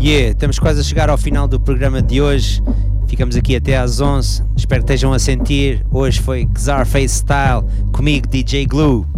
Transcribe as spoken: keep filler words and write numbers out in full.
Yeah, estamos quase a chegar ao final do programa de hoje. Ficamos aqui até às onze. Espero que estejam a sentir. Hoje foi Czarface Style, comigo D J Glue.